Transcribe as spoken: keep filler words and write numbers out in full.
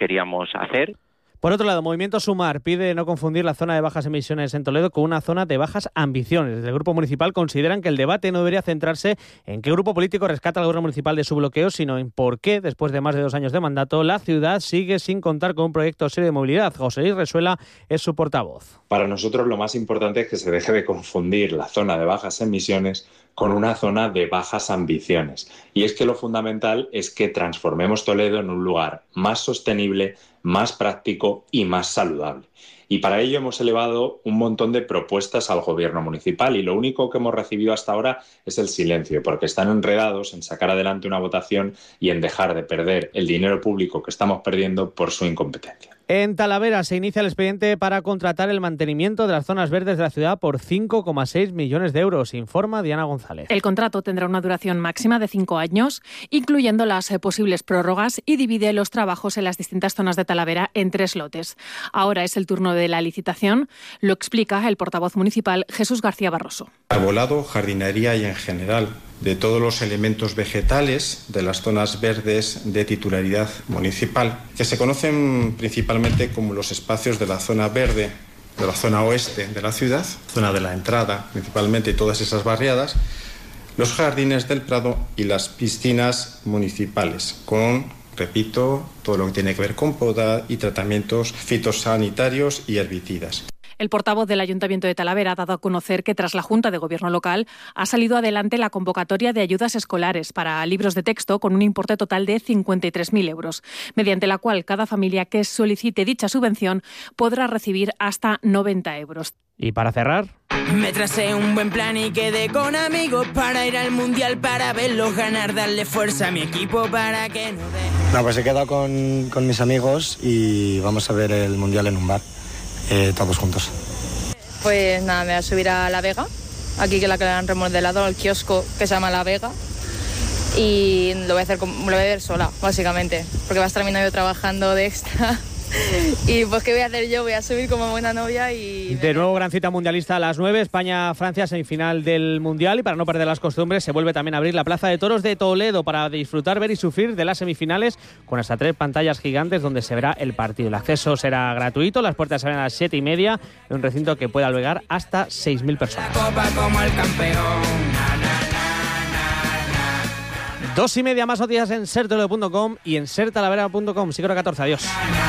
queríamos hacer. Por otro lado, Movimiento Sumar pide no confundir la zona de bajas emisiones en Toledo con una zona de bajas ambiciones. Desde el Grupo Municipal consideran que el debate no debería centrarse en qué grupo político rescata al Gobierno Municipal de su bloqueo, sino en por qué, después de más de dos años de mandato, la ciudad sigue sin contar con un proyecto serio de movilidad. José Luis Resuela es su portavoz. Para nosotros lo más importante es que se deje de confundir la zona de bajas emisiones con una zona de bajas ambiciones. Y es que lo fundamental es que transformemos Toledo en un lugar más sostenible, más práctico y más saludable. Y para ello hemos elevado un montón de propuestas al Gobierno municipal y lo único que hemos recibido hasta ahora es el silencio, porque están enredados en sacar adelante una votación y en dejar de perder el dinero público que estamos perdiendo por su incompetencia. En Talavera se inicia el expediente para contratar el mantenimiento de las zonas verdes de la ciudad por cinco coma seis millones de euros, informa Diana González. El contrato tendrá una duración máxima de cinco años, incluyendo las eh, posibles prórrogas, y divide los trabajos en las distintas zonas de Talavera en tres lotes. Ahora es el turno de la licitación, lo explica el portavoz municipal Jesús García Barroso. Arbolado, jardinería y en general de todos los elementos vegetales de las zonas verdes de titularidad municipal, que se conocen principalmente como los espacios de la zona verde, de la zona oeste de la ciudad, zona de la entrada principalmente y todas esas barriadas, los jardines del Prado y las piscinas municipales, con, repito, todo lo que tiene que ver con poda y tratamientos fitosanitarios y herbicidas. El portavoz del Ayuntamiento de Talavera ha dado a conocer que tras la Junta de Gobierno local ha salido adelante la convocatoria de ayudas escolares para libros de texto con un importe total de cincuenta y tres mil euros, mediante la cual cada familia que solicite dicha subvención podrá recibir hasta noventa euros. Y para cerrar... Me tracé un buen plan y quedé con amigos para ir al Mundial, para verlos ganar, darle fuerza a mi equipo para que no deje. No, pues he quedado con, con mis amigos y vamos a ver el Mundial en un bar. Eh, todos juntos. Pues nada, me voy a subir a La Vega, aquí que la que la han remodelado, el kiosco que se llama La Vega, y lo voy a hacer, lo voy a ver sola, básicamente, porque va a estar mi novio trabajando de extra. Y pues ¿qué voy a hacer yo? Voy a subir como buena novia y... De nuevo gran cita mundialista a las nueve, España-Francia, semifinal del Mundial, y para no perder las costumbres se vuelve también a abrir la Plaza de Toros de Toledo para disfrutar, ver y sufrir de las semifinales con hasta tres pantallas gigantes donde se verá el partido. El acceso será gratuito, las puertas se abren a las siete y media en un recinto que puede albergar hasta seis mil personas. La copa como el campeón. Dos y media, más noticias en ser toledo punto com y en ser talavera punto com. Siglo catorce, adiós.